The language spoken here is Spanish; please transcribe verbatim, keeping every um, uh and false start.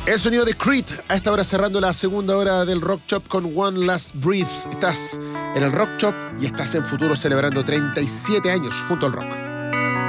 El sonido de Creed a esta hora cerrando la segunda hora del Rock Shop con One Last Breath. Estás en el Rock Shop y estás en Futuro celebrando treinta y siete años junto al rock.